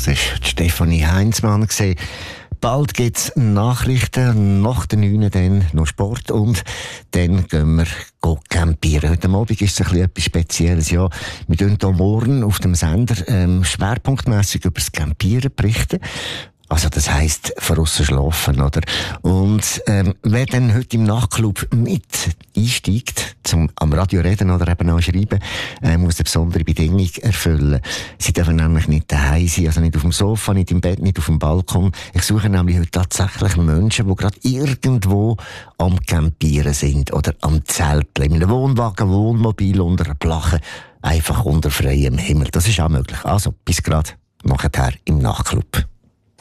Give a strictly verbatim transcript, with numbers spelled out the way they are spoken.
Das war Stefanie Heinzmann. Bald gibt es Nachrichten, nach der neun dann noch Sport und dann gehen wir campieren. Heute Abend ist es ein bisschen etwas Spezielles. Ja, wir berichten hier morgen auf dem Sender ähm, schwerpunktmässig über das Campieren berichten. Also das heisst, draussen schlafen, oder? Und ähm, wer dann heute im Nachtclub mit einsteigt, zum am Radio reden oder eben auch schreiben, äh, muss eine besondere Bedingung erfüllen. Sie dürfen nämlich nicht daheim sein, also nicht auf dem Sofa, nicht im Bett, nicht auf dem Balkon. Ich suche nämlich heute tatsächlich Menschen, die gerade irgendwo am Campieren sind oder am Zelteln, in einem Wohnwagen, Wohnmobil, unter einer Plache, einfach unter freiem Himmel. Das ist auch möglich. Also, bis gerade nachher im Nachtclub.